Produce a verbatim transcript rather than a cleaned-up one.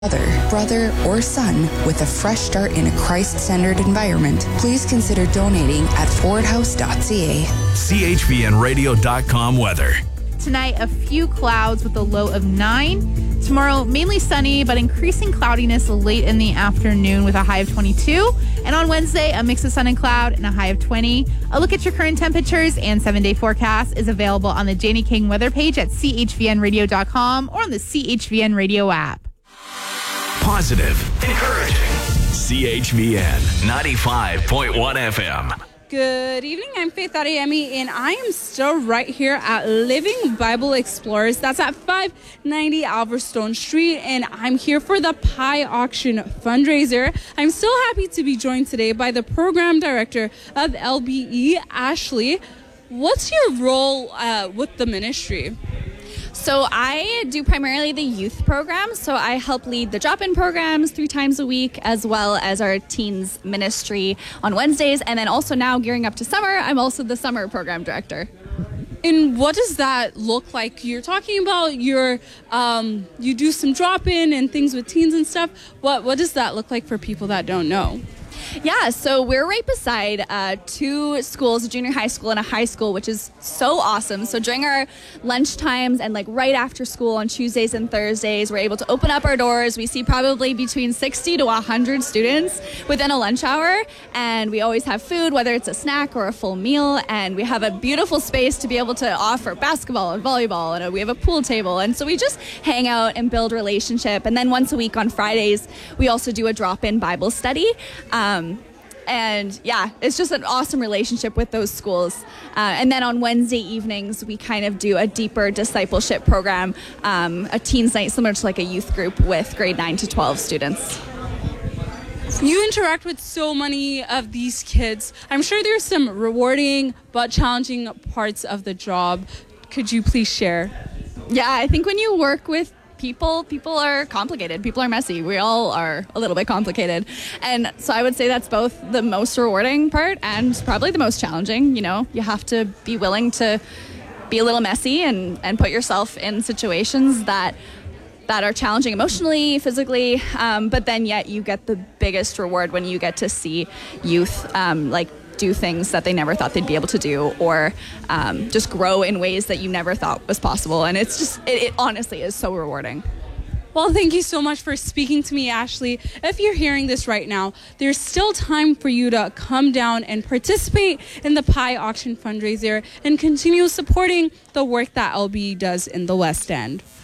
mother, brother, or son with a fresh start in a Christ-centered environment, please consider donating at forward house dot c a. C H V N radio dot com weather. Tonight, a few clouds with a low of nine. Tomorrow, mainly sunny, but increasing cloudiness late in the afternoon with a high of twenty-two. And on Wednesday, a mix of sun and cloud and a high of twenty. A look at your current temperatures and seven-day forecast is available on the Janie King weather page at C H V N radio dot com or on the C H V N radio app. Positive, encouraging. C H V N ninety-five point one F M. Good evening, I'm Faith Adeyemi, and I am still right here at Living Bible Explorers. That's at five ninety Alverstone Street, and I'm here for the pie auction fundraiser. I'm still happy to be joined today by the program director of L B E, Ashley. What's your role uh, with the ministry? So I do primarily the youth program. So I help lead the drop-in programs three times a week, as well as our teens ministry on Wednesdays. And then also now gearing up to summer, I'm also the summer program director. And what does that look like? You're talking about your, um, you do some drop-in and things with teens and stuff. What, what does that look like for people that don't know? Yeah, so we're right beside uh, two schools, a junior high school and a high school, which is so awesome. So during our lunch times and like right after school on Tuesdays and Thursdays, we're able to open up our doors. We see probably between sixty to one hundred students within a lunch hour. And we always have food, whether it's a snack or a full meal. And we have a beautiful space to be able to offer basketball and volleyball. And we have a pool table. And so we just hang out and build relationship. And then once a week on Fridays, we also do a drop-in Bible study. Um, And yeah, it's just an awesome relationship with those schools. Uh, and then on Wednesday evenings, we kind of do a deeper discipleship program, um, a teens night similar to like a youth group with grade nine to twelve students. You interact with so many of these kids. I'm sure there's some rewarding but challenging parts of the job. Could you please share? Yeah, I think when you work with people, people are complicated. People are messy. We all are a little bit complicated. And so I would say that's both the most rewarding part and probably the most challenging. You know, you have to be willing to be a little messy and, and put yourself in situations that that are challenging emotionally, physically, um, but then yet you get the biggest reward when you get to see youth um, like do things that they never thought they'd be able to do, or um, just grow in ways that you never thought was possible. And it's just, it, it honestly is so rewarding. Well, thank you so much for speaking to me, Ashley. If you're hearing this right now, there's still time for you to come down and participate in the pie auction fundraiser and continue supporting the work that L B E does in the West End.